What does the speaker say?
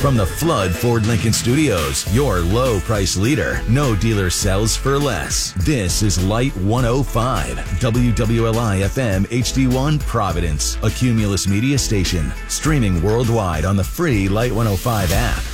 From the Flood Ford Lincoln Studios, your low price leader. No dealer sells for less. This is Light 105, WWLI FM HD1 Providence, a Cumulus media station. Streaming worldwide on the free Light 105 app.